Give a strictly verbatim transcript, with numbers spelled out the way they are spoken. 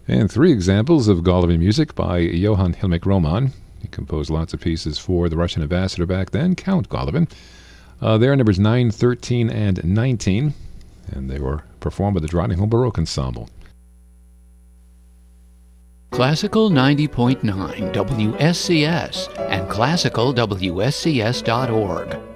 And three examples of Golovin music by Johann Hilmik Roman. He composed lots of pieces for the Russian ambassador back then, Count Golovin. Uh, they're numbers nine, thirteen, and nineteen, and they were performed by the Drottningholm Baroque Ensemble. Classical ninety point nine W S C S and classical W S C S dot org.